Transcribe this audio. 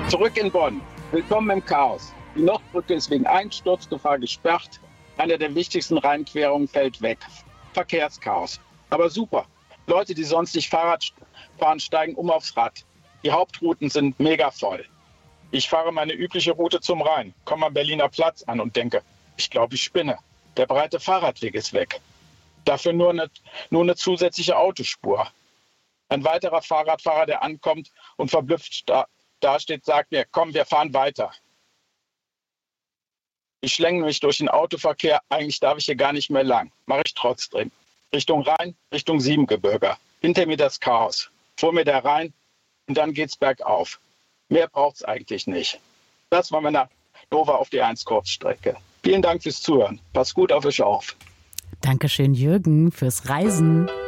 Zurück in Bonn. Willkommen im Chaos. Die Nordbrücke ist wegen Einsturzgefahr gesperrt. Eine der wichtigsten Rheinquerungen fällt weg. Verkehrschaos. Aber super. Leute, die sonst nicht Fahrrad fahren, steigen aufs Rad. Die Hauptrouten sind mega voll. Ich fahre meine übliche Route zum Rhein, komme am Berliner Platz an und denke, ich glaube, ich spinne. Der breite Fahrradweg ist weg. Dafür nur eine zusätzliche Autospur. Ein weiterer Fahrradfahrer, der ankommt und verblüfft dasteht, sagt mir, komm, wir fahren weiter. Ich schlänge mich durch den Autoverkehr, eigentlich darf ich hier gar nicht mehr lang. Mache ich trotzdem. Richtung Rhein, Richtung Siebengebirge. Hinter mir das Chaos. Vor mir der Rhein und dann geht's bergauf. Mehr braucht's eigentlich nicht. Das war meine Nova auf die 1 Kurzstrecke. Vielen Dank fürs Zuhören. Passt gut auf euch auf. Dankeschön, Jürgen, fürs Reisen.